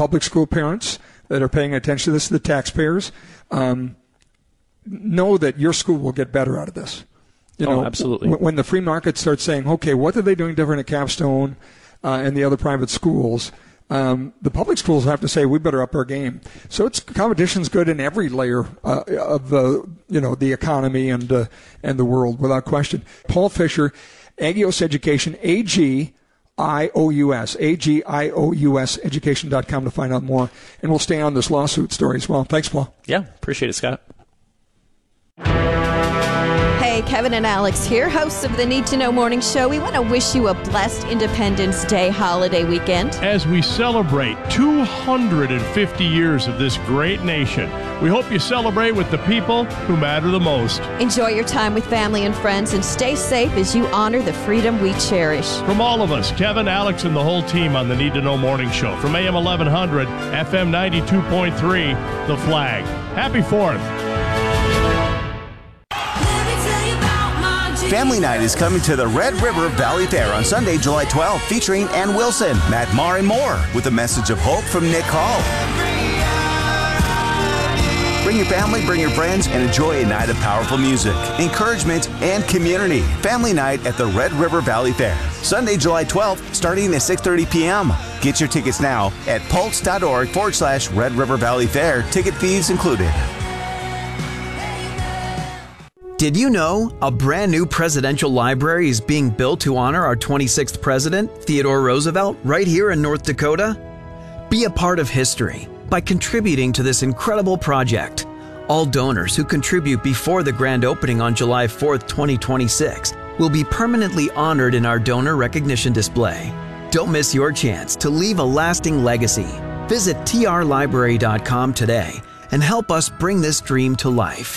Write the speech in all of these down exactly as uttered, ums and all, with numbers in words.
public school parents that are paying attention to this, the taxpayers, um, know that your school will get better out of this. You know, oh, absolutely. W- when the free market starts saying, okay, what are they doing different at Capstone uh, and the other private schools? Um, the public schools have to say we better up our game. So it's competition's good in every layer uh, of the you know the economy and uh, and the world without question. Paul Fisher, Agios Education, A G I O U S, A G I O U S education dot com to find out more. And we'll stay on this lawsuit story as well. Thanks, Paul. Yeah, appreciate it, Scott. Hey, Kevin and Alex here, hosts of the Need to Know Morning Show. We want to wish you a blessed Independence Day holiday weekend. As we celebrate two hundred fifty years of this great nation, we hope you celebrate with the people who matter the most. Enjoy your time with family and friends and stay safe as you honor the freedom we cherish. From all of us, Kevin, Alex, and the whole team on the Need to Know Morning Show, from A M eleven hundred, F M ninety-two point three, The Flag. Happy fourth. Family Night is coming to the Red River Valley Fair on Sunday, July twelfth, featuring Ann Wilson, Matt Maher, and more, with a message of hope from Nick Hall. Bring your family, bring your friends, and enjoy a night of powerful music, encouragement, and community. Family Night at the Red River Valley Fair, Sunday, July twelfth, starting at six thirty p.m. Get your tickets now at pulse.org forward slash Red River Valley Fair. Ticket fees included. Did you know a brand new presidential library is being built to honor our twenty-sixth president, Theodore Roosevelt, right here in North Dakota? Be a part of history by contributing to this incredible project. All donors who contribute before the grand opening on July fourth, twenty twenty-six will be permanently honored in our donor recognition display. Don't miss your chance to leave a lasting legacy. Visit T R library dot com today and help us bring this dream to life.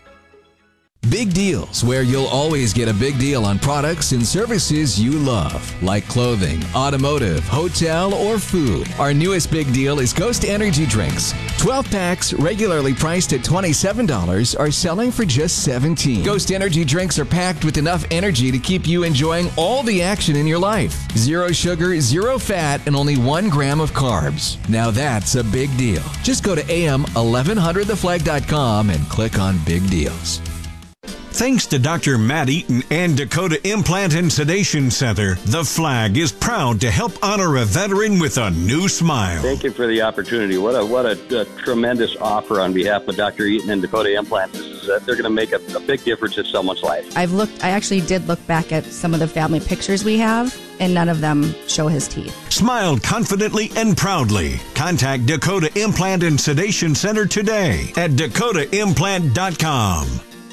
Big Deals, where you'll always get a big deal on products and services you love, like clothing, automotive, hotel, or food. Our newest big deal is Ghost Energy Drinks. twelve packs, regularly priced at twenty-seven dollars, are selling for just seventeen dollars. Ghost Energy Drinks are packed with enough energy to keep you enjoying all the action in your life. Zero sugar, zero fat, and only one gram of carbs. Now that's a big deal. Just go to A M eleven hundred the flag dot com and click on Big Deals. Thanks to Doctor Matt Eaton and Dakota Implant and Sedation Center, The Flag is proud to help honor a veteran with a new smile. Thank you for the opportunity. What a what a, a tremendous offer on behalf of Doctor Eaton and Dakota Implant. This is uh, they're going to make a, a big difference in someone's life. I've looked. I actually did look back at some of the family pictures we have, and none of them show his teeth. Smile confidently and proudly. Contact Dakota Implant and Sedation Center today at dakota implant dot com.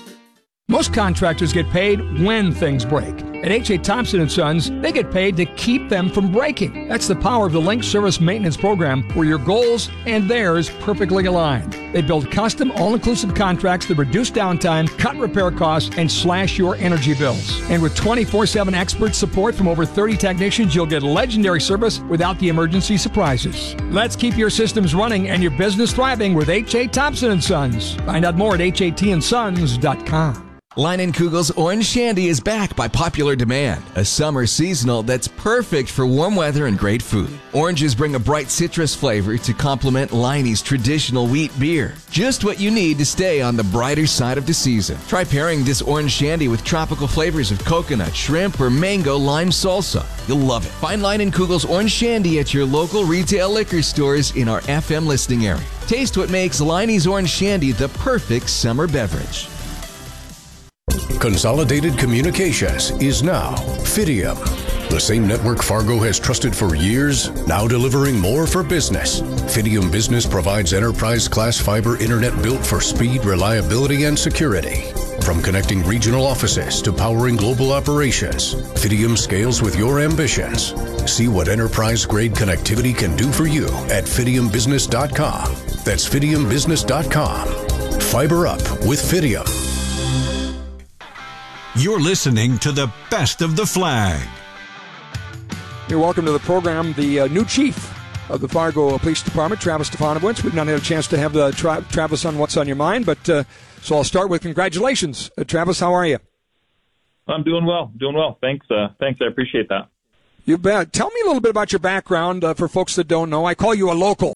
Most contractors get paid when things break. At H A. Thompson and Sons, they get paid to keep them from breaking. That's the power of the Link Service Maintenance Program, where your goals and theirs perfectly align. They build custom, all-inclusive contracts that reduce downtime, cut repair costs, and slash your energy bills. And with twenty-four seven expert support from over thirty technicians, you'll get legendary service without the emergency surprises. Let's keep your systems running and your business thriving with H A. Thompson and Sons. Find out more at H A T and sons dot com. Leinenkugel's Orange Shandy is back by popular demand. A summer seasonal that's perfect for warm weather and great food. Oranges bring a bright citrus flavor to complement Leinie's traditional wheat beer. Just what you need to stay on the brighter side of the season. Try pairing this Orange Shandy with tropical flavors of coconut, shrimp, or mango lime salsa. You'll love it. Find Leinenkugel's Orange Shandy at your local retail liquor stores in our F M listing area. Taste what makes Leinie's Orange Shandy the perfect summer beverage. Consolidated Communications is now Fidium. The same network Fargo has trusted for years, now delivering more for business. Fidium Business provides enterprise-class fiber internet built for speed, reliability, and security. From connecting regional offices to powering global operations, Fidium scales with your ambitions. See what enterprise-grade connectivity can do for you at fidium business dot com. That's fidium business dot com. Fiber up with Fidium. You're listening to the best of the Flag. You're welcome to the program. The uh, new chief of the Fargo Police Department, Travis Stefanowicz. We've not had a chance to have the tra- Travis on What's on Your Mind, but uh, so I'll start with congratulations. Uh, Travis, how are you? I'm doing well, doing well. Thanks, uh, thanks. I appreciate that. You bet. Tell me a little bit about your background uh, for folks that don't know. I call you a local.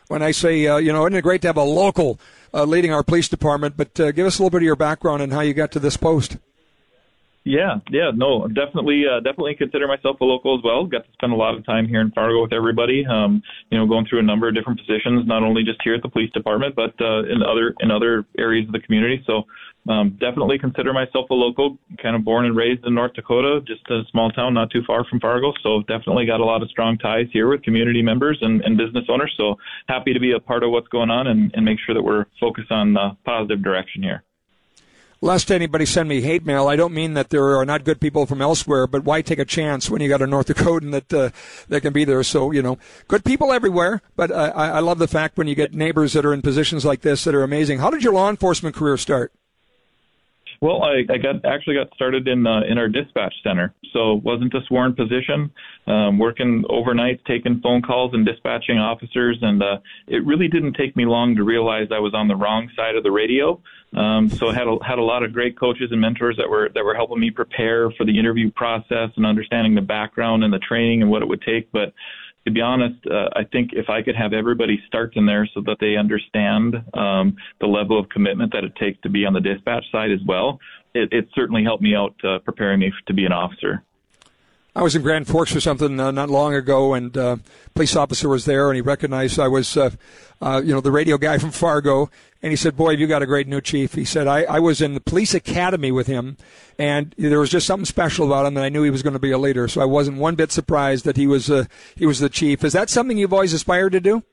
when I say, uh, you know, isn't it great to have a local uh, leading our police department? But uh, give us a little bit of your background and how you got to this post. Yeah, yeah, no, definitely, uh, definitely consider myself a local as well. Got to spend a lot of time here in Fargo with everybody. Um, you know, going through a number of different positions, not only just here at the police department, but uh, in other in other areas of the community. So, um, definitely consider myself a local. Kind of born and raised in North Dakota, just a small town not too far from Fargo. So, definitely got a lot of strong ties here with community members and, and business owners. So, happy to be a part of what's going on and, and make sure that we're focused on uh, positive direction here. Lest anybody send me hate mail, I don't mean that there are not good people from elsewhere, but why take a chance when you got a North Dakotan that uh, that can be there? So, you know, good people everywhere, but uh, I, I love the fact when you get neighbors that are in positions like this that are amazing. How did your law enforcement career start? Well, I, I got actually got started in uh, in our dispatch center, so it wasn't a sworn position. Um, working overnight, taking phone calls and dispatching officers, and uh, it really didn't take me long to realize I was on the wrong side of the radio. Um, so I had a, had a lot of great coaches and mentors that were that were helping me prepare for the interview process and understanding the background and the training and what it would take. But to be honest, uh, I think if I could have everybody start in there so that they understand um, the level of commitment that it takes to be on the dispatch side as well, it, it certainly helped me out uh, preparing me to be an officer. I was in Grand Forks or something uh, not long ago, and uh, a police officer was there, and he recognized I was, uh, uh, you know, the radio guy from Fargo, and he said, "Boy, have you got a great new chief." He said, I, I was in the police academy with him, and there was just something special about him that I knew he was going to be a leader, so I wasn't one bit surprised that he was uh, he was the chief. Is that something you've always aspired to do?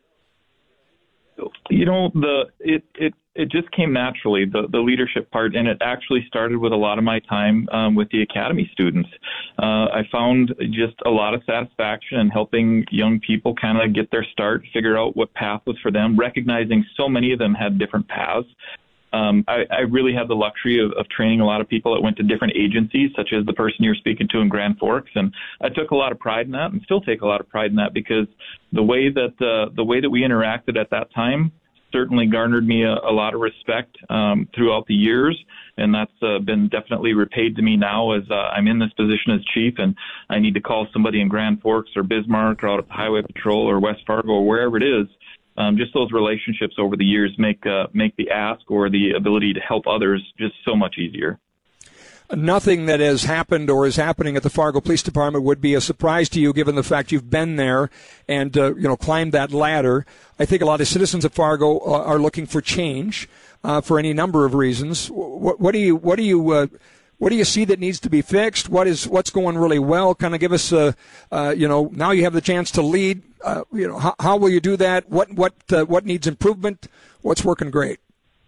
You know, the it it it just came naturally, the the leadership part, and it actually started with a lot of my time um, with the academy students. Uh, I found just a lot of satisfaction in helping young people kind of get their start, figure out what path was for them, recognizing so many of them had different paths. Um, I, I really had the luxury of, of training a lot of people that went to different agencies, such as the person you're speaking to in Grand Forks, and I took a lot of pride in that, and still take a lot of pride in that, because the way that uh, the way that we interacted at that time certainly garnered me a, a lot of respect um, throughout the years, and that's uh, been definitely repaid to me now as uh, I'm in this position as chief, and I need to call somebody in Grand Forks or Bismarck or out at the Highway Patrol or West Fargo or wherever it is. Um, just those relationships over the years make uh, make the ask or the ability to help others just so much easier. Nothing that has happened or is happening at the Fargo Police Department would be a surprise to you, given the fact you've been there and uh, you know climbed that ladder. I think a lot of citizens of Fargo are looking for change uh, for any number of reasons. What, what do you what do you uh, what do you see that needs to be fixed? What is what's going really well? Kind of give us a uh, you know now you have the chance to lead. Uh, you know how, how will you do that? What what uh, what needs improvement? What's working great?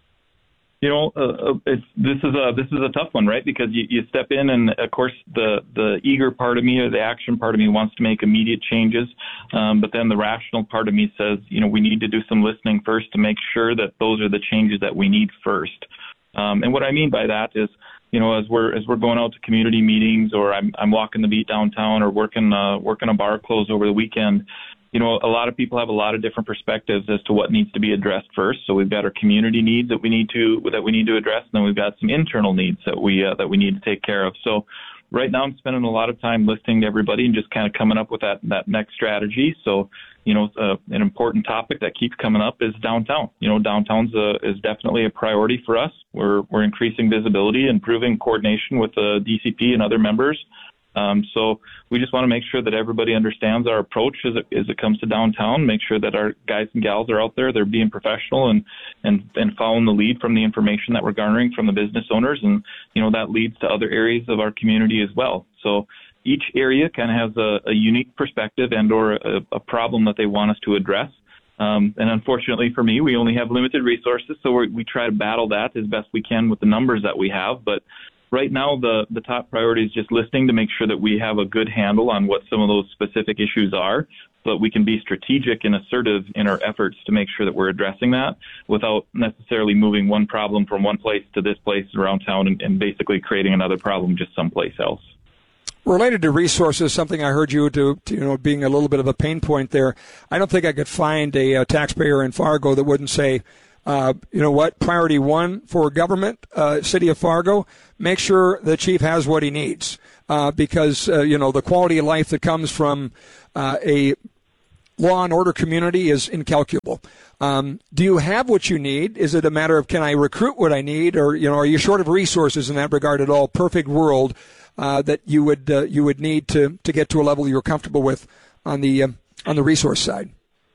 You know, uh, it's, this is a this is a tough one, right? Because you, you step in, and of course, the the eager part of me or the action part of me wants to make immediate changes, um, but then the rational part of me says, you know, we need to do some listening first to make sure that those are the changes that we need first. Um, and what I mean by that is, you know, as we're as we're going out to community meetings, or I'm I'm walking the beat downtown, or working uh, working a bar close over the weekend. You know, a lot of people have a lot of different perspectives as to what needs to be addressed first. So we've got our community needs that we need to that we need to address, and then we've got some internal needs that we uh, that we need to take care of. So right now I'm spending a lot of time listening to everybody and just kind of coming up with that that next strategy. So, you know, uh, an important topic that keeps coming up is downtown. You know, downtown's uh, is definitely a priority for us. We're we're increasing visibility, improving coordination with the D C P and other members. Um, so we just want to make sure that everybody understands our approach as it, as it comes to downtown, make sure that our guys and gals are out there, they're being professional and, and, and following the lead from the information that we're garnering from the business owners. And, you know, that leads to other areas of our community as well. So each area kind of has a, a unique perspective and or a, a problem that they want us to address. Um, and unfortunately for me, we only have limited resources, so we're, we try to battle that as best we can with the numbers that we have. But right now, the, the top priority is just listening to make sure that we have a good handle on what some of those specific issues are, but we can be strategic and assertive in our efforts to make sure that we're addressing that without necessarily moving one problem from one place to this place around town and, and basically creating another problem just someplace else. Related to resources, something I heard you to, to, you know, being a little bit of a pain point there. I don't think I could find a, a taxpayer in Fargo that wouldn't say, Uh, you know what? Priority one for government, uh, City of Fargo, make sure the chief has what he needs. Uh, because, uh, you know, the quality of life that comes from uh, a law and order community is incalculable. Um, do you have what you need? Is it a matter of can I recruit what I need, or you know, are you short of resources in that regard at all? Perfect world uh, that you would uh, you would need to to get to a level you're comfortable with on the uh, on the resource side.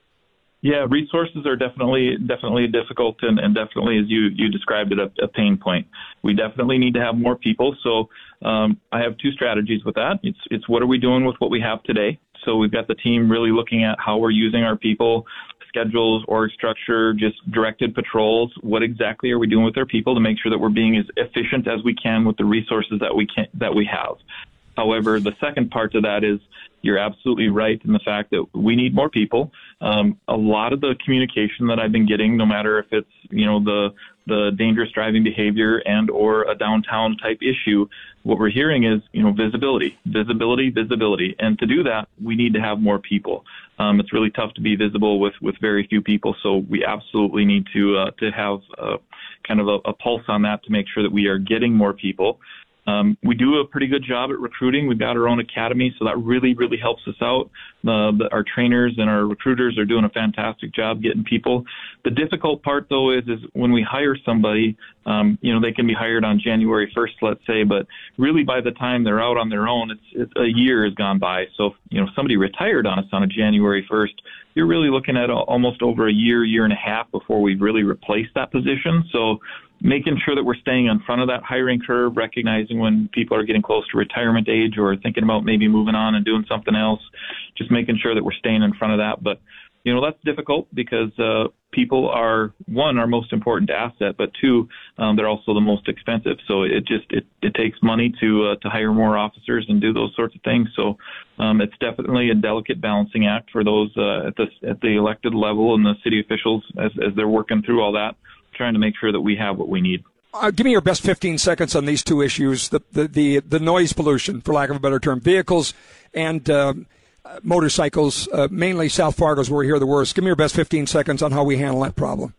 Yeah, resources are definitely definitely difficult and, and definitely, as you, you described it, a, a pain point. We definitely need to have more people. So um, I have two strategies with that. It's it's what are we doing with what we have today? So we've got the team really looking at how we're using our people, schedules, org structure, just directed patrols. What exactly are we doing with our people to make sure that we're being as efficient as we can with the resources that we can that we have? However, the second part to that is you're absolutely right in the fact that we need more people. Um, a lot of the communication that I've been getting, no matter if it's, you know, the the dangerous driving behavior and or a downtown type issue, what we're hearing is, you know, visibility, visibility, visibility. And to do that, we need to have more people. Um, it's really tough to be visible with, with very few people. So we absolutely need to uh, to have uh, kind of a, a pulse on that to make sure that we are getting more people. Um, we do a pretty good job at recruiting. We've got our own academy, so that really, really helps us out. Uh, the, our trainers and our recruiters are doing a fantastic job getting people. The difficult part, though, is is when we hire somebody, um, you know, they can be hired on January first, let's say, but really by the time they're out on their own, it's, it's a year has gone by. So, you know, if somebody retired on us on a January first, you're really looking at a, almost over a year, year and a half before we've really replaced that position. So making sure that we're staying in front of that hiring curve, recognizing when people are getting close to retirement age or thinking about maybe moving on and doing something else, just making sure that we're staying in front of that. But, you know, that's difficult because uh, people are, one, our most important asset, but two, um, they're also the most expensive. So it just, it, it takes money to uh, to hire more officers and do those sorts of things. So um, it's definitely a delicate balancing act for those uh, at the at the elected level and the city officials as, as they're working through all that, trying to make sure that we have what we need. Uh, give me your best fifteen seconds on these two issues, the the the, the noise pollution, for lack of a better term, vehicles and um, uh, motorcycles, uh, mainly South Fargo's where we hear the worst. Give me your best fifteen seconds on how we handle that problem.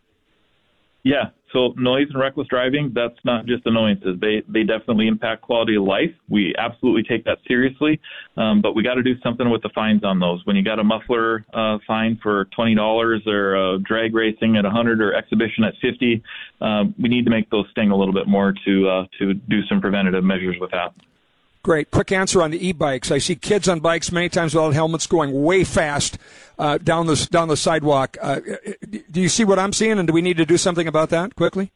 Yeah, so noise and reckless driving, that's not just annoyances. They they definitely impact quality of life. We absolutely take that seriously, um, but we got to do something with the fines on those. When you got a muffler uh, fine for twenty dollars or uh, drag racing at one hundred dollars or exhibition at fifty dollars, um, we need to make those sting a little bit more to uh, to do some preventative measures with that. Great. Quick answer on the e-bikes. I see kids on bikes many times without helmets going way fast uh, down the down the sidewalk. Uh, do you see what I'm seeing, and do we need to do something about that quickly?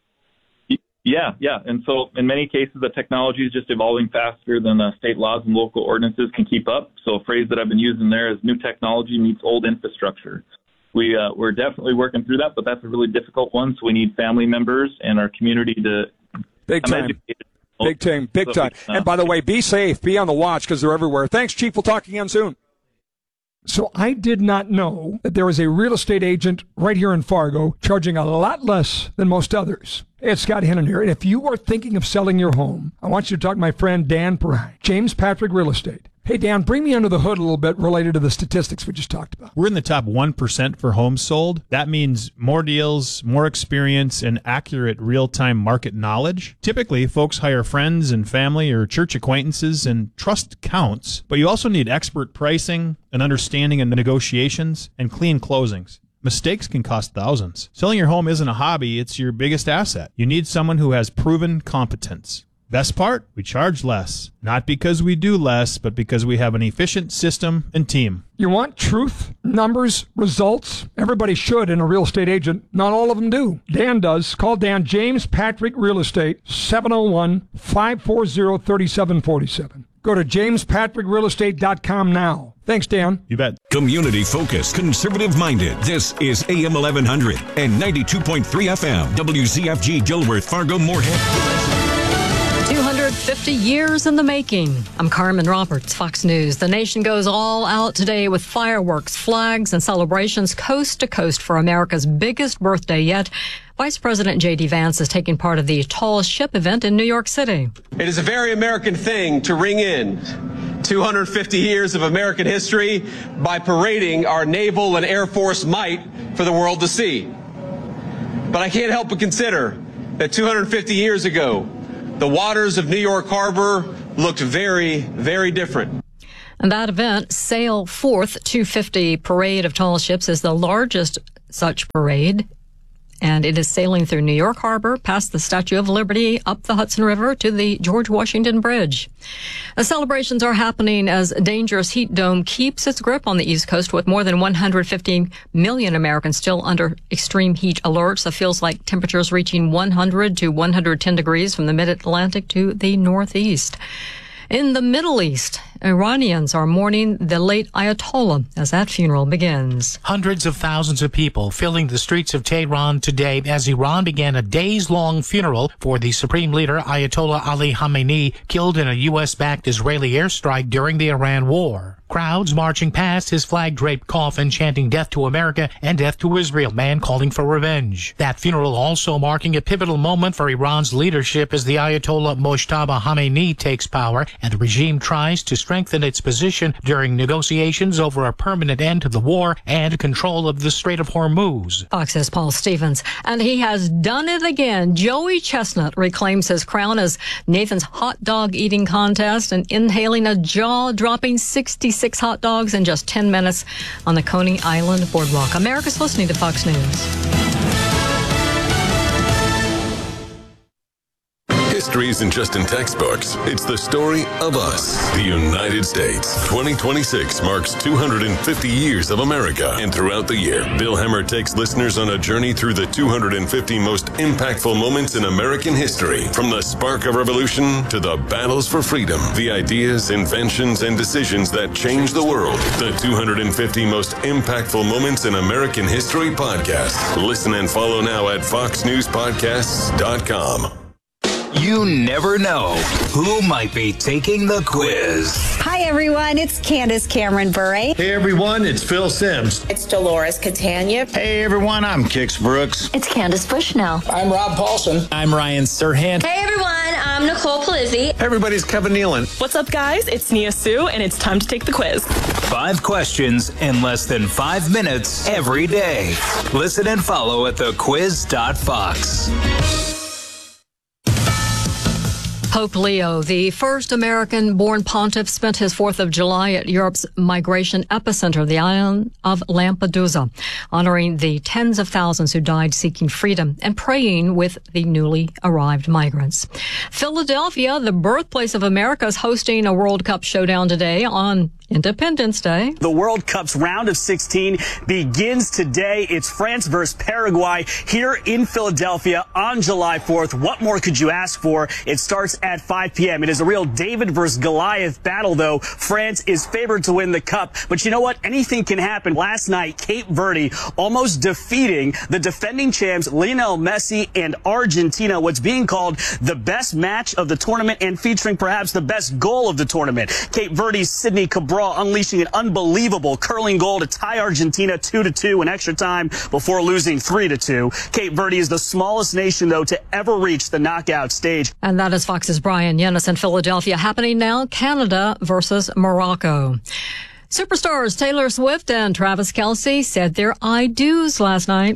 Yeah, yeah. And so in many cases, the technology is just evolving faster than uh, state laws and local ordinances can keep up. So a phrase that I've been using there is new technology meets old infrastructure. We, uh, we're definitely working through that, but that's a really difficult one. So we need family members and our community to Big time. educated. Big time, big time. And by the way, be safe, be on the watch because they're everywhere. Thanks, Chief. We'll talk again soon. So I did not know that there was a real estate agent right here in Fargo charging a lot less than most others. Hey, it's Scott Hennon here. And if you are thinking of selling your home, I want you to talk to my friend Dan Perrine, James Patrick Real Estate. Hey, Dan, bring me under the hood a little bit related to the statistics we just talked about. We're in the top one percent for homes sold. That means more deals, more experience, and accurate real-time market knowledge. Typically, folks hire friends and family or church acquaintances, and trust counts. But you also need expert pricing, an understanding of negotiations, and clean closings. Mistakes can cost thousands. Selling your home isn't a hobby, it's your biggest asset. You need someone who has proven competence. Best part? We charge less. Not because we do less, but because we have an efficient system and team. You want truth, numbers, results? Everybody should in a real estate agent. Not all of them do. Dan does. Call Dan, James Patrick Real Estate, seven oh one, five four zero, three seven four seven. Go to james patrick real estate dot com now. Thanks, Dan. You bet. Community focused, conservative minded. This is A M eleven hundred and ninety-two point three F M. W Z F G Gilworth, Fargo, Moorhead. two hundred fifty years in the making. I'm Carmen Roberts, Fox News. The nation goes all out today with fireworks, flags, and celebrations coast to coast for America's biggest birthday yet. Vice President J D. Vance is taking part of the Tall Ship event in New York City. It is a very American thing to ring in two hundred fifty years of American history by parading our naval and Air Force might for the world to see. But I can't help but consider that two hundred fifty years ago, the waters of New York Harbor looked very, very different. And that event, Sail Forth two fifty Parade of Tall Ships, is the largest such parade. And it is sailing through New York Harbor, past the Statue of Liberty, up the Hudson River to the George Washington Bridge. The celebrations are happening as a dangerous heat dome keeps its grip on the East Coast, with more than one hundred fifty million Americans still under extreme heat alerts. It feels like temperatures reaching one hundred to one hundred ten degrees from the mid-Atlantic to the Northeast. In the Middle East, Iranians are mourning the late Ayatollah as that funeral begins. Hundreds of thousands of people filling the streets of Tehran today as Iran began a days-long funeral for the supreme leader Ayatollah Ali Khamenei, killed in a U S-backed Israeli airstrike during the Iran war. Crowds marching past his flag-draped coffin, chanting death to America and death to Israel, man calling for revenge. That funeral also marking a pivotal moment for Iran's leadership as the Ayatollah Mojtaba Khamenei takes power and the regime tries to strengthen its position during negotiations over a permanent end to the war and control of the Strait of Hormuz. Fox's Paul Stevens. And he has done it again. Joey Chestnut reclaims his crown as Nathan's hot dog eating contest and inhaling a jaw-dropping sixty-six hot dogs in just ten minutes on the Coney Island Boardwalk. America's listening to Fox News. History isn't just in textbooks. It's the story of us, the United States. twenty twenty-six marks two hundred fifty years of America. And throughout the year, Bill Hemmer takes listeners on a journey through the two hundred fifty most impactful moments in American history. From the spark of revolution to the battles for freedom, the ideas, inventions, and decisions that changed the world. The two hundred fifty most impactful moments in American history podcast. Listen and follow now at fox news podcasts dot com. You never know who might be taking the quiz. Hi, everyone. It's Candace Cameron Bure. Hey, everyone. It's Phil Sims. It's Dolores Catania. Hey, everyone. I'm Kix Brooks. It's Candace Bushnell. I'm Rob Paulson. I'm Ryan Serhant. Hey, everyone. I'm Nicole Palizzi. Hey, everybody's Kevin Nealon. What's up, guys? It's Nia Sue, and it's time to take the quiz. Five questions in less than five minutes every day. Listen and follow at the quiz dot fox. Pope Leo, the first American-born pontiff, spent his fourth of July at Europe's migration epicenter, the island of Lampedusa, honoring the tens of thousands who died seeking freedom and praying with the newly arrived migrants. Philadelphia, the birthplace of America, is hosting a World Cup showdown today on Independence Day. The World Cup's round of sixteen begins today. It's France versus Paraguay here in Philadelphia on July fourth. What more could you ask for? It starts at five p.m. It is a real David versus Goliath battle, though. France is favored to win the cup. But you know what? Anything can happen. Last night, Cape Verde almost defeating the defending champs Lionel Messi and Argentina, what's being called the best match of the tournament and featuring perhaps the best goal of the tournament. Cape Verde's Sidney Cabral unleashing an unbelievable curling goal to tie Argentina two to two in extra time before losing three to two. Cape Verde is the smallest nation, though, to ever reach the knockout stage. And that is Fox's Brian Yennis in Philadelphia. Happening now, Canada versus Morocco. Superstars Taylor Swift and Travis Kelce said their I do's last night.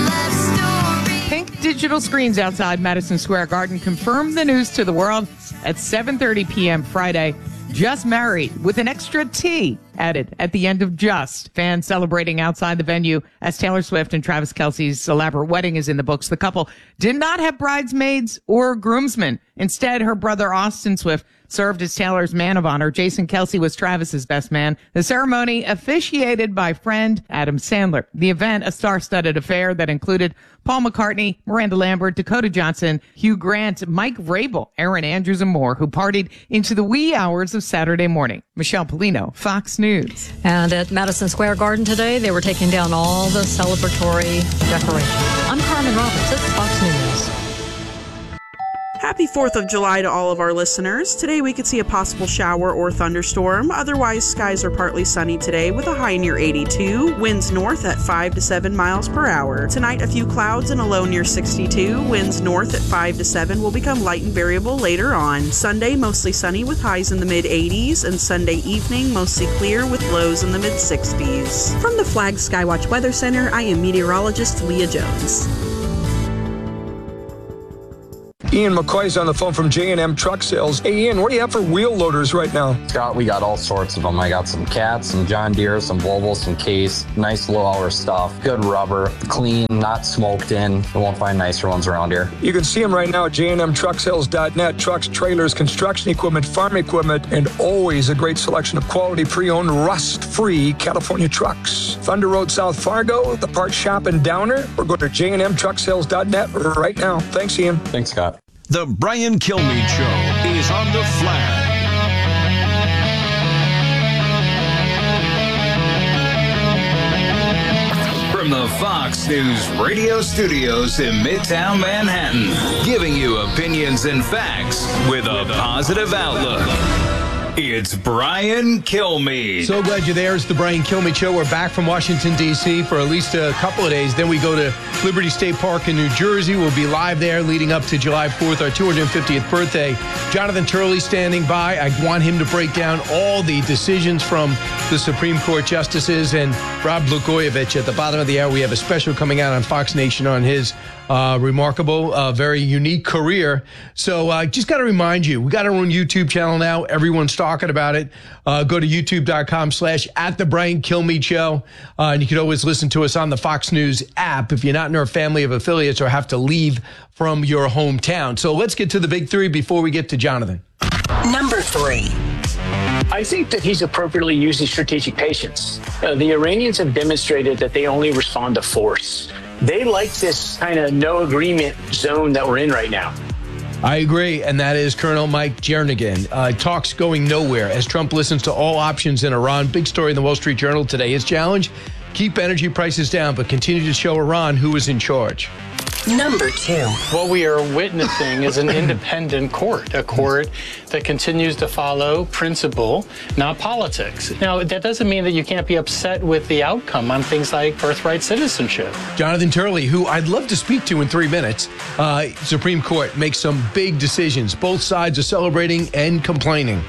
Pink digital screens outside Madison Square Garden confirmed the news to the world at seven thirty p.m. Friday. Just married with an extra T added at the end of just. Fans celebrating outside the venue as Taylor Swift and Travis Kelce's elaborate wedding is in the books. The couple did not have bridesmaids or groomsmen. Instead, her brother Austin Swift served as Taylor's man of honor. Jason Kelce was Travis's best man. The ceremony officiated by friend Adam Sandler. The event, a star-studded affair that included Paul McCartney, Miranda Lambert, Dakota Johnson, Hugh Grant, Mike Vrabel, Aaron Andrews, and more, who partied into the wee hours of Saturday morning. Michelle Polino, Fox News. And at Madison Square Garden today, they were taking down all the celebratory decorations. I'm Carmen Roberts. This is Fox News. Happy fourth of July to all of our listeners. Today we could see a possible shower or thunderstorm. Otherwise, skies are partly sunny today with a high near eighty-two. Winds north at five to seven miles per hour. Tonight, a few clouds and a low near sixty-two. Winds north at five to seven will become light and variable later on. Sunday, mostly sunny with highs in the mid eighties. And Sunday evening, mostly clear with lows in the mid sixties. From the Flag Skywatch Weather Center, I am meteorologist Leah Jones. Ian McCoy's on the phone from J and M Truck Sales. Hey, Ian, what do you have for wheel loaders right now? Scott, we got all sorts of them. I got some Cats, some John Deere, some Volvo, some Case. Nice low-hour stuff. Good rubber. Clean, not smoked in. You won't find nicer ones around here. You can see them right now at J and M Truck Sales dot net. Trucks, trailers, construction equipment, farm equipment, and always a great selection of quality pre-owned, rust-free California trucks. Thunder Road, South Fargo, the parts shop in Downer, or go to J and M Truck Sales dot net right now. Thanks, Ian. Thanks, Scott. The Brian Kilmeade Show is on the flag. From the Fox News radio studios in Midtown Manhattan, giving you opinions and facts with a positive outlook. It's Brian Kilmeade. So glad you're there. It's the Brian Kilmeade Show. We're back from Washington, D C for at least a couple of days. Then we go to Liberty State Park in New Jersey. We'll be live there leading up to July fourth, our two hundred fiftieth birthday. Jonathan Turley standing by. I want him to break down all the decisions from the Supreme Court justices. And Rob Blagojevich at the bottom of the hour. We have a special coming out on Fox Nation on his Uh, remarkable, uh, very unique career. So I uh, just got to remind you, we got our own YouTube channel now. Everyone's talking about it. Uh, go to youtube.com slash at the Brian Kilmeade Show. Uh, and you can always listen to us on the Fox News app if you're not in our family of affiliates or have to leave from your hometown. So let's get to the big three before we get to Jonathan. Number three. I think that he's appropriately using strategic patience. Uh, the Iranians have demonstrated that they only respond to force. They like this kind of no agreement zone that we're in right now. I agree, and that is Colonel Mike Jernigan. Uh, talks going nowhere as Trump listens to all options in Iran. Big story in the Wall Street Journal today. His challenge, keep energy prices down, but continue to show Iran who is in charge. Number two. What we are witnessing is an independent court, a court that continues to follow principle, not politics. Now, that doesn't mean that you can't be upset with the outcome on things like birthright citizenship. Jonathan Turley, who I'd love to speak to in three minutes, uh, Supreme Court makes some big decisions. Both sides are celebrating and complaining.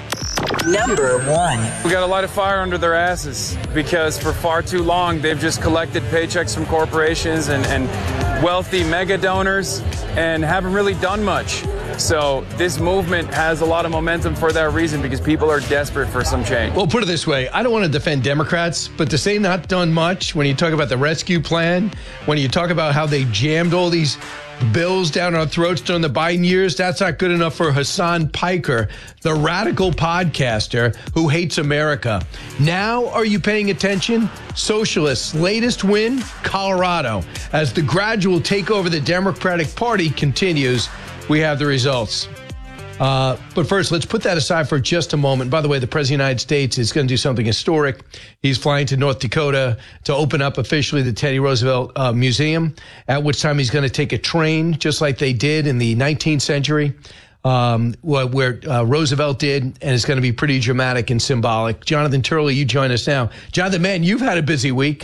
Number one. We got to light a fire under their asses because for far too long they've just collected paychecks from corporations and, and wealthy mega donors and haven't really done much. So this movement has a lot of momentum for that reason because people are desperate for some change. Well, put it this way. I don't want to defend Democrats, but to say not done much when you talk about the rescue plan, when you talk about how they jammed all these bills down our throats during the Biden years, that's not good enough for Hassan Piker, the radical podcaster who hates America. Now, are you paying attention? Socialists' latest win, Colorado. As the gradual takeover of the Democratic Party continues, we have the results. Uh, but first, let's put that aside for just a moment. By the way, the President of the United States is going to do something historic. He's flying to North Dakota to open up officially the Teddy Roosevelt uh, Museum, at which time he's going to take a train, just like they did in the nineteenth century, um, where uh, Roosevelt did, and it's going to be pretty dramatic and symbolic. Jonathan Turley, you join us now. Jonathan, man, you've had a busy week.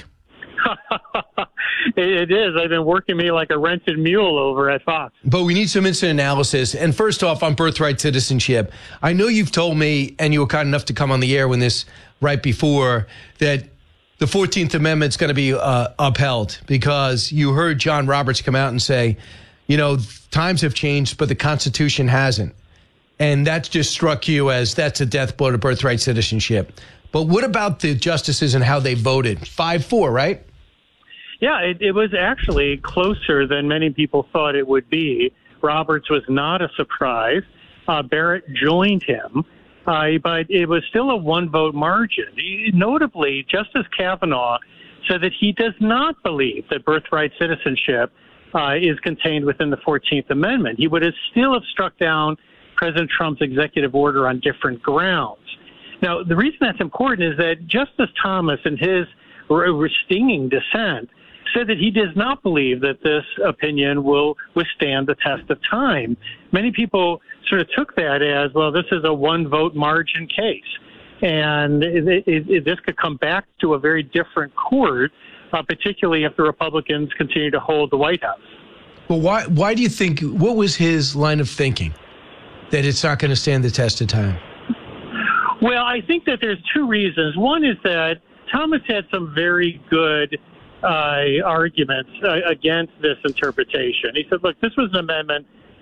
It is. I've been working me like a rented mule over at Fox. But we need some instant analysis. And first off, on birthright citizenship, I know you've told me, and you were kind enough to come on the air when this right before, that the fourteenth Amendment is going to be uh, upheld because you heard John Roberts come out and say, you know, times have changed, but the Constitution hasn't. And that just struck you as that's a death blow to birthright citizenship. But what about the justices and how they voted? five four, right? Yeah, it, it was actually closer than many people thought it would be. Roberts was not a surprise. Uh, Barrett joined him, uh, but it was still a one-vote margin. He, notably, Justice Kavanaugh said that he does not believe that birthright citizenship uh, is contained within the fourteenth Amendment. He would have still have struck down President Trump's executive order on different grounds. Now, the reason that's important is that Justice Thomas, in his stinging dissent, said that he does not believe that this opinion will withstand the test of time. Many people sort of took that as, well, this is a one-vote margin case. And it, it, it, this could come back to a very different court, uh, particularly if the Republicans continue to hold the White House. Well, why, why do you think, what was his line of thinking that it's not going to stand the test of time? Well, I think that there's two reasons. One is that Thomas had some very good uh, arguments uh, against this interpretation. He said, look, this was an amendment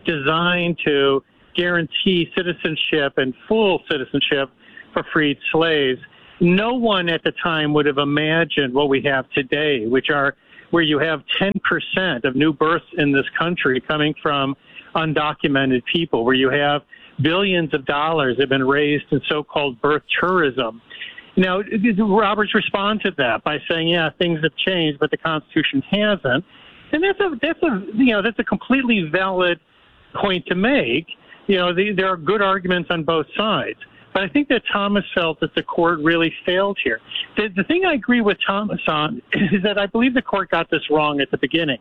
designed to guarantee citizenship and full citizenship for freed slaves. No one at the time would have imagined what we have today, which are where you have ten percent of new births in this country coming from undocumented people, where you have billions of dollars have been raised in so-called birth tourism. Now, Roberts responded to that by saying, yeah, things have changed, but the Constitution hasn't. And that's a, that's a, you know, that's a completely valid point to make. You know, the, there are good arguments on both sides. But I think that Thomas felt that the court really failed here. The, the thing I agree with Thomas on is that I believe the court got this wrong at the beginning.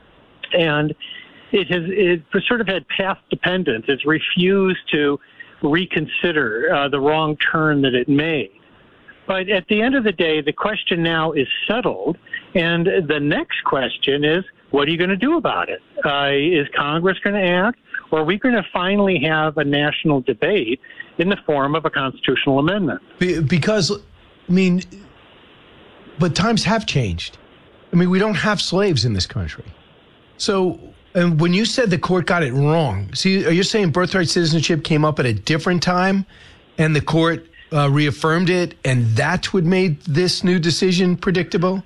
And it has it sort of had path dependence. It's refused to reconsider uh, the wrong turn that it made. But at the end of the day, the question now is settled. And the next question is, what are you going to do about it? Uh, is Congress going to act? Or are we going to finally have a national debate in the form of a constitutional amendment? Because, I mean, but times have changed. I mean, we don't have slaves in this country. So, and when you said the court got it wrong, see, are you saying birthright citizenship came up at a different time and the court uh, reaffirmed it, and that's what made this new decision predictable?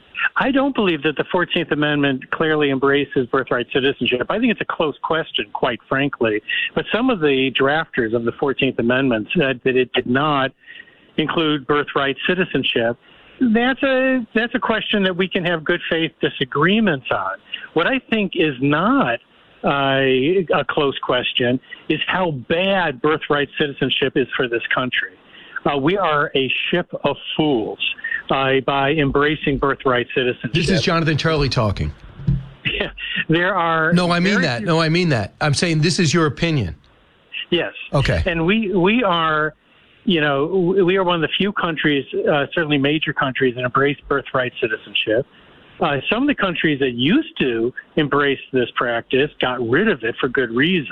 I don't believe that the fourteenth Amendment clearly embraces birthright citizenship. I think it's a close question, quite frankly. But some of the drafters of the fourteenth Amendment said that it did not include birthright citizenship. That's a that's a question that we can have good faith disagreements on. What I think is not uh, a close question is how bad birthright citizenship is for this country. Uh, we are a ship of fools uh, by embracing birthright citizenship. This is Jonathan Turley talking. Yeah, there are. No, I mean that. No, I mean that. I'm saying this is your opinion. Yes. Okay. And we we are, you know, we are one of the few countries, uh, certainly major countries, that embrace birthright citizenship. Uh, some of the countries that used to embrace this practice got rid of it for good reason.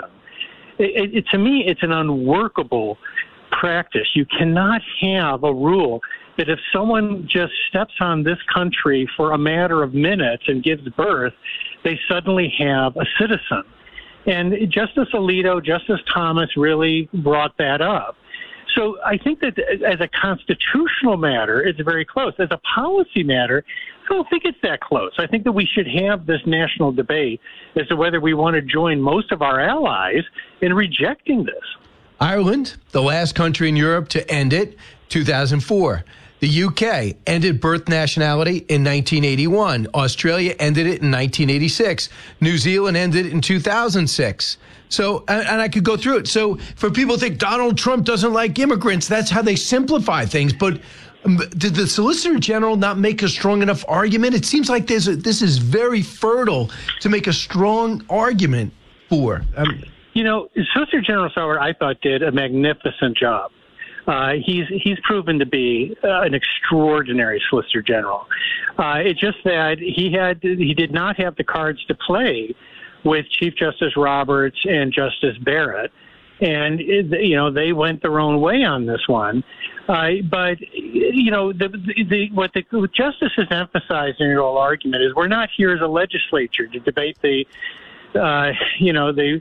It, it, to me, it's an unworkable practice. You cannot have a rule that if someone just steps on this country for a matter of minutes and gives birth, they suddenly have a citizen. And Justice Alito, Justice Thomas really brought that up. So I think that as a constitutional matter, it's very close. As a policy matter, I don't think it's that close. I think that we should have this national debate as to whether we want to join most of our allies in rejecting this. Ireland, the last country in Europe to end it, two thousand four. The U K ended birth nationality in nineteen eighty-one. Australia ended it in nineteen eighty-six. New Zealand ended it in two thousand six. So, and, and I could go through it. So for people who think Donald Trump doesn't like immigrants, that's how they simplify things. But um, did the Solicitor General not make a strong enough argument? It seems like there's a, this is very fertile to make a strong argument for. Um, You know, Solicitor General Sauer, I thought, did a magnificent job. Uh, he's he's proven to be uh, an extraordinary Solicitor General. Uh, it's just that he had he did not have the cards to play with Chief Justice Roberts and Justice Barrett, and it, you know they went their own way on this one. Uh, but you know the, the, the what the justices emphasized in your whole argument is we're not here as a legislature to debate the uh, you know the.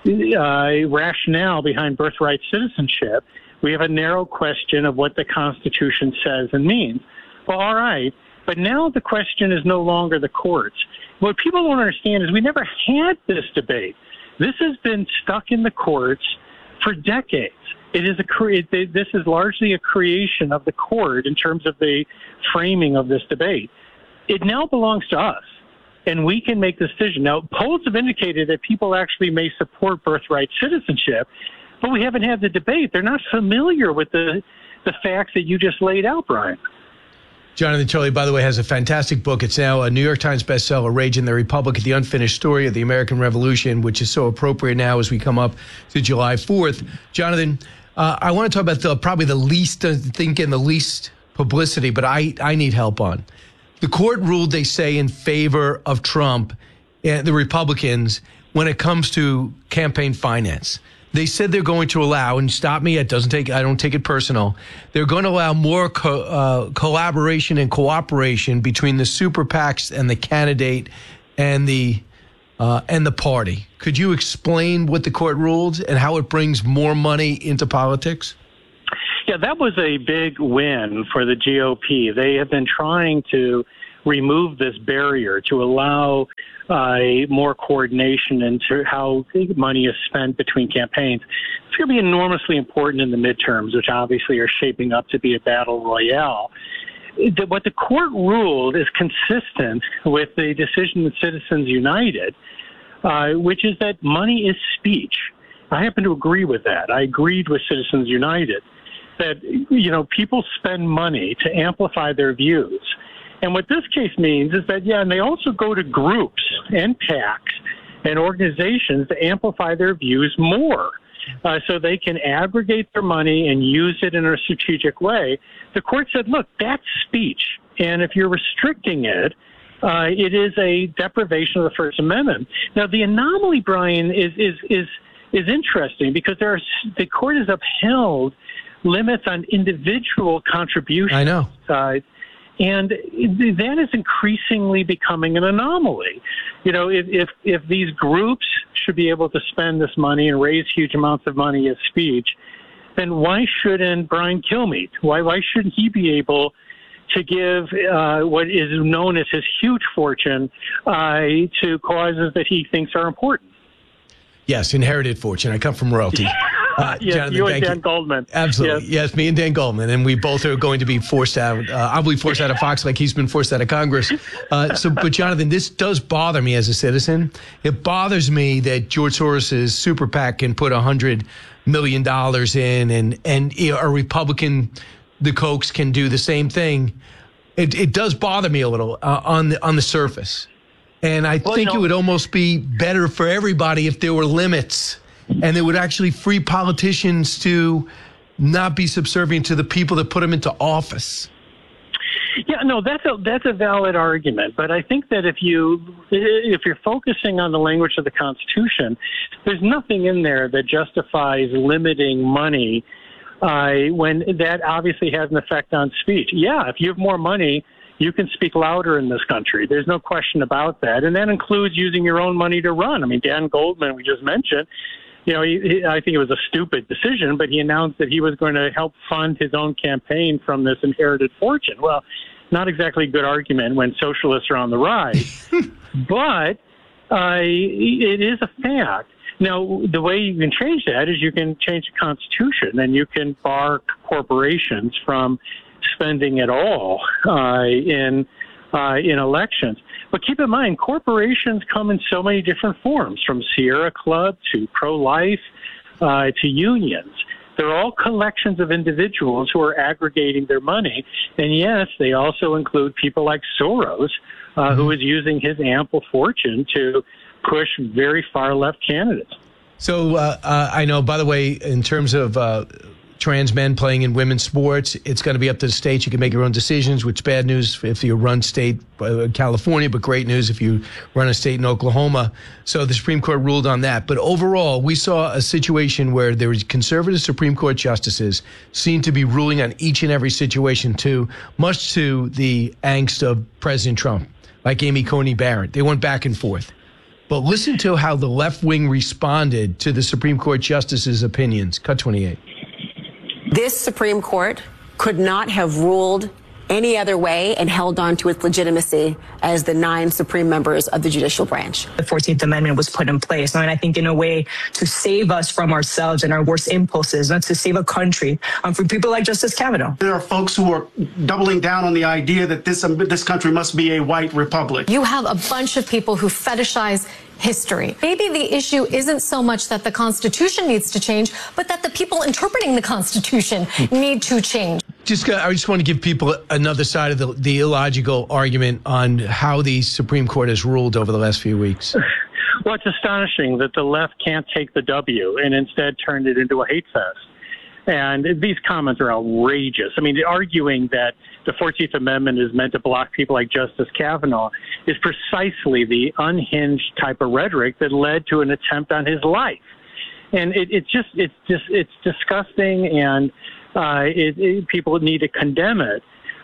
Uh, rationale behind birthright citizenship. We have a narrow question of what the Constitution says and means. Well, all right, but now the question is no longer the courts. What people don't understand is we never had this debate. This has been stuck in the courts for decades. It is a cre- this is largely a creation of the court in terms of the framing of this debate. It now belongs to us. And we can make the decision. Now, polls have indicated that people actually may support birthright citizenship, but we haven't had the debate. They're not familiar with the the facts that you just laid out, Brian. Jonathan Turley, by the way, has a fantastic book. It's now a New York Times bestseller, Rage in the Republic, The Unfinished Story of the American Revolution, which is so appropriate now as we come up to July fourth. Jonathan, uh, I want to talk about the probably the least, I think, in the least publicity, but I, I need help on. The court ruled, they say, in favor of Trump and the Republicans when it comes to campaign finance. They said they're going to allow, and stop me, it doesn't take, I don't take it personal. They're going to allow more co- uh, collaboration and cooperation between the super PACs and the candidate and the uh, and the party. Could you explain what the court ruled and how it brings more money into politics? Yeah, that was a big win for the G O P. They have been trying to remove this barrier to allow uh, more coordination into how money is spent between campaigns. It's going to be enormously important in the midterms, which obviously are shaping up to be a battle royale. The, what the court ruled is consistent with the decision of Citizens United, uh, which is that money is speech. I happen to agree with that. I agreed with Citizens United that, you know, people spend money to amplify their views. And what this case means is that, yeah, and they also go to groups and PACs and organizations to amplify their views more. Uh, so they can aggregate their money and use it in a strategic way. The court said, look, that's speech. And if you're restricting it, uh, it is a deprivation of the First Amendment. Now, the anomaly, Brian, is is is is interesting because there are, the court has upheld limits on individual contributions. I know. Uh, and that is increasingly becoming an anomaly. You know, if, if if these groups should be able to spend this money and raise huge amounts of money as speech, then why shouldn't Brian Kilmeade? Why why shouldn't he be able to give uh, what is known as his huge fortune uh, to causes that he thinks are important? Yes, inherited fortune. I come from royalty. Uh, yes, Jonathan, you and thank Dan you. Goldman. Absolutely. Yes. yes, me and Dan Goldman. And we both are going to be forced out. Uh, I'll be forced out of Fox like he's been forced out of Congress. Uh, so, but Jonathan, this does bother me as a citizen. It bothers me that George Soros's super PAC can put one hundred million dollars in and, and you know, a Republican, the Kochs, can do the same thing. It, it does bother me a little uh, on the, on the surface. And I well, think you know, it would almost be better for everybody if there were limits and they would actually free politicians to not be subservient to the people that put them into office. Yeah, no, that's a that's a valid argument. But I think that if you if you're focusing on the language of the Constitution, there's nothing in there that justifies limiting money uh, when that obviously has an effect on speech. Yeah, if you have more money, you can speak louder in this country. There's no question about that. And that includes using your own money to run. I mean, Dan Goldman, we just mentioned, you know, he, he, I think it was a stupid decision, but he announced that he was going to help fund his own campaign from this inherited fortune. Well, not exactly a good argument when socialists are on the rise, but uh, it is a fact. Now, the way you can change that is you can change the Constitution and you can bar corporations from spending at all uh, in uh, in elections. But keep in mind, corporations come in so many different forms, from Sierra Club to pro-life uh, to unions. They're all collections of individuals who are aggregating their money. And yes, they also include people like Soros, uh, mm-hmm. who is using his ample fortune to push very far-left candidates. So uh, uh, I know, by the way, in terms of uh, trans men playing in women's sports, it's going to be up to the states. You can make your own decisions, which is bad news if you run state uh, California, but great news if you run a state in Oklahoma. So the Supreme Court ruled on that. But overall, we saw a situation where there was conservative Supreme Court justices seemed to be ruling on each and every situation, too, much to the angst of President Trump, like Amy Coney Barrett. They went back and forth. But listen to how the left wing responded to the Supreme Court justices' opinions. Cut twenty-eight. This Supreme Court could not have ruled any other way and held on to its legitimacy as the nine supreme members of the judicial branch. The fourteenth Amendment was put in place, and I think in a way to save us from ourselves and our worst impulses, not to save a country, um, from people like Justice Kavanaugh. There are folks who are doubling down on the idea that this, um, this country must be a white republic. You have a bunch of people who fetishize history. Maybe the issue isn't so much that the Constitution needs to change, but that the people interpreting the Constitution need to change. Just, I just want to give people another side of the, the illogical argument on how the Supreme Court has ruled over the last few weeks. Well, it's astonishing that the left can't take the W and instead turn it into a hate fest. And these comments are outrageous. I mean, arguing that the fourteenth Amendment is meant to block people like Justice Kavanaugh is precisely the unhinged type of rhetoric that led to an attempt on his life. And it, it just, it's just, it's disgusting, and uh, it, it, people need to condemn it.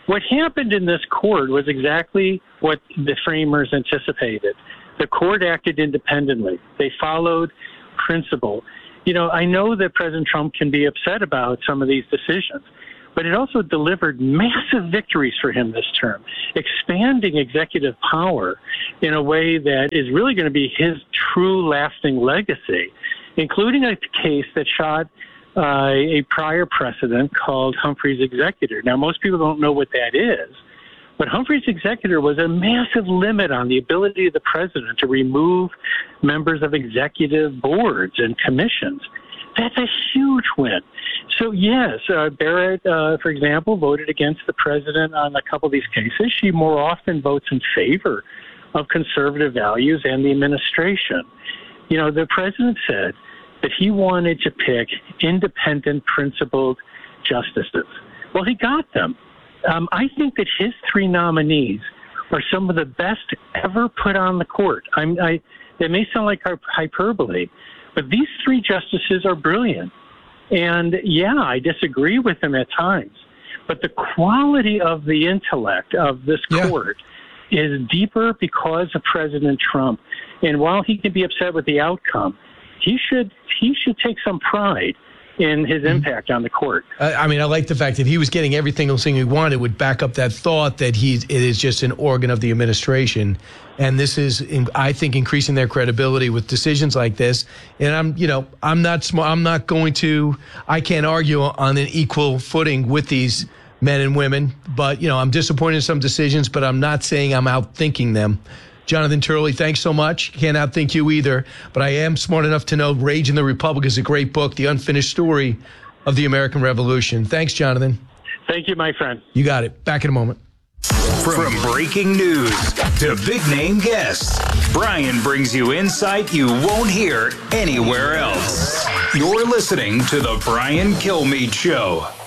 What happened in this court was exactly what the framers anticipated. The court acted independently. They followed principle. You know, I know that President Trump can be upset about some of these decisions, but it also delivered massive victories for him this term, expanding executive power in a way that is really going to be his true lasting legacy, including a case that shot uh, a prior precedent called Humphrey's Executor. Now, most people don't know what that is, but Humphrey's Executor was a massive limit on the ability of the president to remove members of executive boards and commissions. That's a huge win. So, yes, uh, Barrett, uh, for example, voted against the president on a couple of these cases. She more often votes in favor of conservative values and the administration. You know, the president said that he wanted to pick independent, principled justices. Well, he got them. Um, I think that his three nominees are some of the best ever put on the court. I'm, I, it may sound like hyperbole, but these three justices are brilliant. And, yeah, I disagree with them at times. But the quality of the intellect of this yeah. court is deeper because of President Trump. And while he can be upset with the outcome, he should he should take some pride in his impact on the court. Uh, I mean, I like the fact that he was getting everything else he wanted would back up that thought that he it is just an organ of the administration. And this is, I think, increasing their credibility with decisions like this. And I'm, you know, I'm not smart. I'm not going to, I can't argue on an equal footing with these men and women. But, you know, I'm disappointed in some decisions, but I'm not saying I'm outthinking them. Jonathan Turley, thanks so much. Can't outthink you either. But I am smart enough to know Rage in the Republic is a great book, the unfinished story of the American Revolution. Thanks, Jonathan. Thank you, my friend. You got it. Back in a moment. From breaking news to big name guests, Brian brings you insight you won't hear anywhere else. You're listening to The Brian Kilmeade Show.